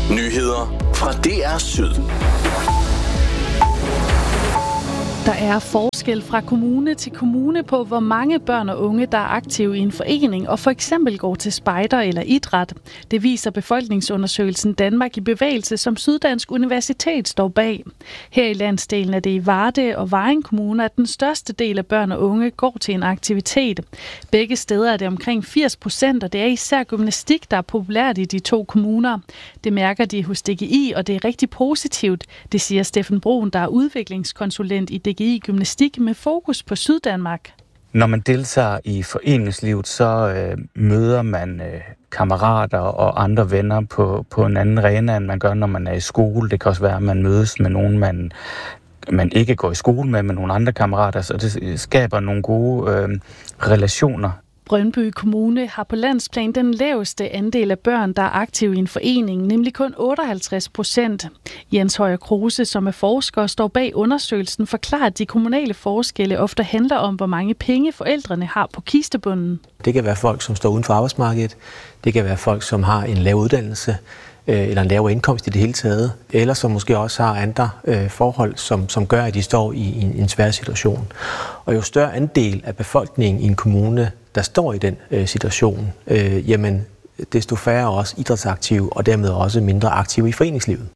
Nyheder fra DR Syd. Der er forskel fra kommune til kommune på, hvor mange børn og unge, der er aktive i en forening og for eksempel går til spejder eller idræt. Det viser befolkningsundersøgelsen Danmark i bevægelse, som Syddansk Universitet står bag. Her i landsdelen er det i Varde og Vejen Kommune, at den største del af børn og unge går til en aktivitet. Begge steder er det omkring 80%, og det er især gymnastik, der er populært i de to kommuner. Det mærker de hos DGI, og det er rigtig positivt, det siger Steffen Bruun, der er udviklingskonsulent i DGI Gymnastik med fokus på Syddanmark. Når man deltager i foreningslivet, så møder man kammerater og andre venner på en anden arena, end man gør, når man er i skole. Det kan også være, at man mødes med nogen, man ikke går i skole med nogle andre kammerater, så det skaber nogle gode relationer. Brøndby Kommune har på landsplan den laveste andel af børn, der er aktive i en forening, nemlig kun 58%. Jens Højer Kruse, som er forsker, står bag undersøgelsen, forklarer, at de kommunale forskelle ofte handler om, hvor mange penge forældrene har på kistebunden. Det kan være folk, som står uden for arbejdsmarkedet. Det kan være folk, som har en lav uddannelse eller en lavere indkomst i det hele taget, eller som måske også har andre forhold, som gør, at de står i en svær situation. Og jo større andel af befolkningen i en kommune, der står i den situation, jamen desto færre også idrætsaktive, og dermed også mindre aktive i foreningslivet.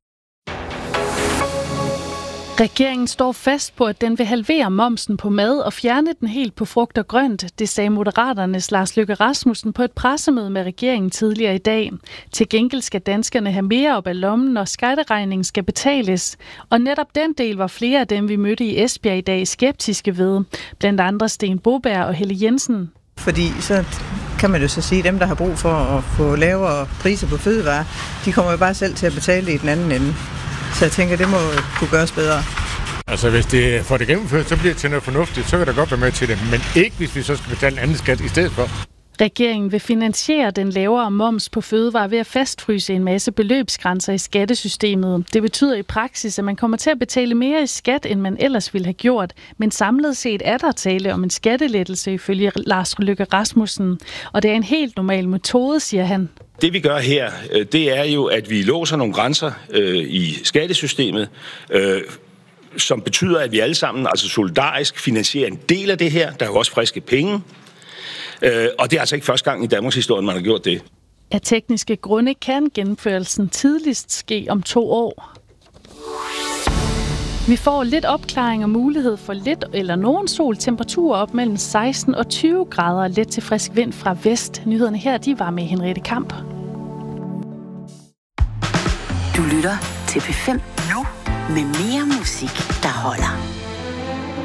Regeringen står fast på, at den vil halvere momsen på mad og fjerne den helt på frugt og grønt. Det sagde Moderaternes Lars Løkke Rasmussen på et pressemøde med regeringen tidligere i dag. Til gengæld skal danskerne have mere op af lommen, når skatteregningen skal betales. Og netop den del var flere af dem, vi mødte i Esbjerg i dag, skeptiske ved. Blandt andre Sten Boberg og Helle Jensen. Fordi så kan man jo så sige, at dem, der har brug for at få lavere priser på fødevarer, de kommer jo bare selv til at betale i den anden ende. Så jeg tænker, det må kunne gøres bedre. Altså, hvis det får det gennemført, så bliver det til noget fornuftigt, så kan der godt være med til det. Men ikke, hvis vi så skal betale en anden skat i stedet for. Regeringen vil finansiere den lavere moms på fødevarer ved at fastfryse en masse beløbsgrænser i skattesystemet. Det betyder i praksis, at man kommer til at betale mere i skat, end man ellers ville have gjort. Men samlet set er der tale om en skattelettelse ifølge Lars Løkke Rasmussen. Og det er en helt normal metode, siger han. Det vi gør her, det er jo, at vi låser nogle grænser i skattesystemet, som betyder, at vi alle sammen altså solidarisk finansierer en del af det her. Der er jo også friske penge. Og det er altså ikke første gang i Danmarks historie, man har gjort det. Af tekniske grunde kan gennemførelsen tidligst ske om 2 år. Vi får lidt opklaring og mulighed for lidt eller nogen sol. Temperaturer op mellem 16 og 20 grader. Let til frisk vind fra vest. Nyhederne her, de var med Henriette Kamp. Du lytter til P5 nu med mere musik, der holder.